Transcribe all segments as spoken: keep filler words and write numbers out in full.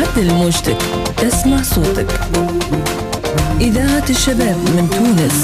عدل موجتك، تسمع صوتك. إذاعة الشباب من تونس.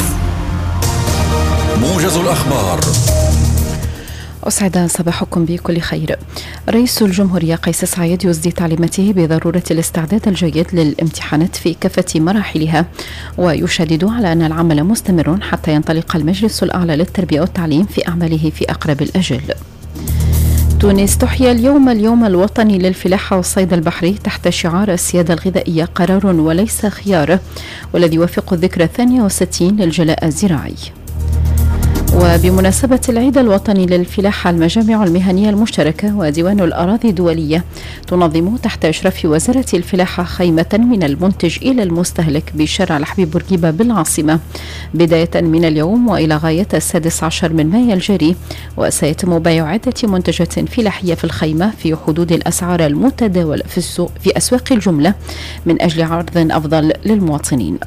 موجز الأخبار. أسعد صباحكم بكل خير. رئيس الجمهورية قيس سعيد يسدي تعليماته بضرورة الاستعداد الجيد للامتحانات في كافة مراحلها، ويشدد على أن العمل مستمر حتى ينطلق المجلس الأعلى للتربية والتعليم في أعماله في أقرب الأجل. تونس تحيي اليوم اليوم الوطني للفلاحة والصيد البحري تحت شعار السيادة الغذائية قرار وليس خيار، والذي يوافق الذكرى الثانية والستين للجلاء الزراعي. وبمناسبة العيد الوطني للفلاحة، المجامع المهنية المشتركة وديوان الأراضي الدولية تنظم تحت إشراف وزارة الفلاحة خيمة من المنتج إلى المستهلك بشارع الحبيب بورقيبة بالعاصمة بداية من اليوم وإلى غاية السادس عشر من مايو الجاري، وسيتم بيع عدة منتجات فلاحية في الخيمة في حدود الأسعار المتداولة في, السوق في أسواق الجملة من أجل عرض أفضل للمواطنين.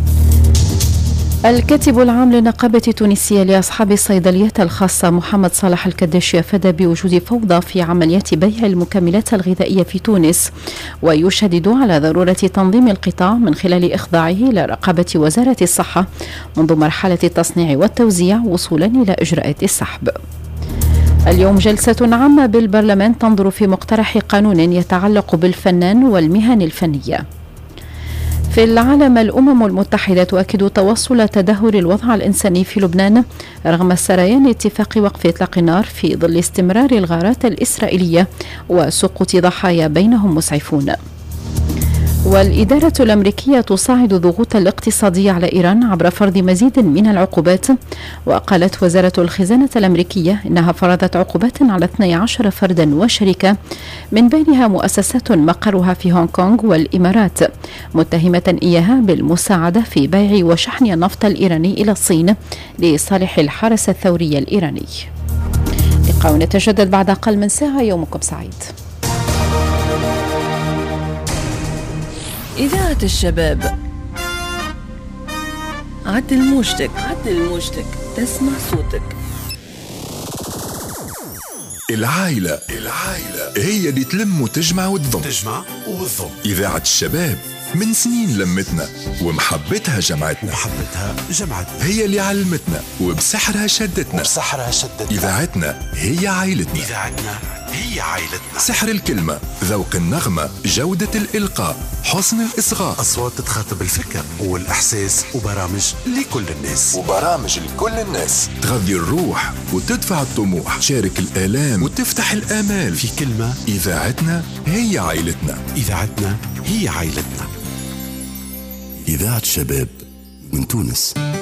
الكاتب العام للنقابة التونسية لأصحاب الصيدليات الخاصة محمد صالح الكداشي أفاد بوجود فوضى في عمليات بيع المكملات الغذائية في تونس، ويشدد على ضرورة تنظيم القطاع من خلال إخضاعه إلى رقابة وزارة الصحة منذ مرحلة التصنيع والتوزيع وصولا إلى إجراءات السحب. اليوم جلسة عامة بالبرلمان تنظر في مقترح قانون يتعلق بالفنان والمهن الفنية. في العالم، الأمم المتحدة تؤكد توصل تدهور الوضع الإنساني في لبنان رغم سريان اتفاق وقف إطلاق النار في ظل استمرار الغارات الإسرائيلية وسقوط ضحايا بينهم مسعفون. والإدارة الأمريكية تصاعد الضغوط الاقتصادية على إيران عبر فرض مزيد من العقوبات، وقالت وزارة الخزانة الأمريكية إنها فرضت عقوبات على اثني عشر فردا وشركة من بينها مؤسسات مقرها في هونغ كونغ والإمارات، متهمة إياها بالمساعدة في بيع وشحن النفط الإيراني إلى الصين لصالح الحرس الثوري الإيراني. لقاء يتجدد بعد أقل من ساعة. يومكم سعيد. إذاعة الشباب. عدل موجتك، عدل موجتك، تسمع صوتك. العائلة العائلة هي اللي تلم وتجمع وتضم تجمع وتضم. إذاعة الشباب من سنين لمتنا ومحبتها جمعتنا ومحبتها جمعتنا هي اللي علمتنا وبسحرها شدتنا وبسحرها شدتنا. إذاعتنا هي عائلتنا. إذاعتنا هي عائلتنا. سحر الكلمة، ذوق النغمة، جودة الإلقاء، حسن الإصغاء، أصوات تخاطب الفكر والإحساس، وبرامج لكل الناس وبرامج لكل الناس تغذي الروح وتدفع الطموح، شارك الآلام وتفتح الآمال. في كلمة، إذاعتنا هي عائلتنا. إذاعتنا هي عائلتنا. إذاعة الشباب من تونس.